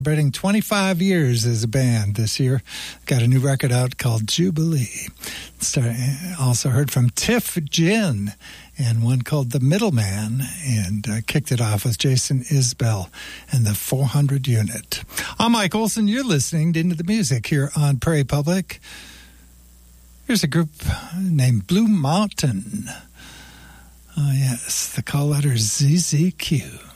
Celebrating 25 years as a band this year. Got a new record out called Jubilee. Also heard from Tiff Gin and one called The Middleman, and kicked it off with Jason Isbell and the 400 Unit. I'm Mike Olson. You're listening to Into the Music here on Prairie Public. Here's a group named Blue Mountain. Oh, yes, the call letter ZZQ.